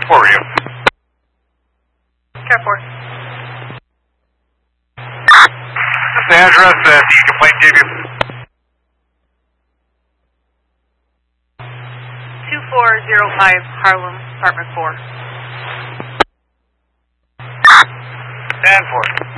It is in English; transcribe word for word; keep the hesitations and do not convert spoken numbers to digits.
four review. Cat four. This is the address that the complaint gave you. two four zero five Harlem, apartment four. ten four.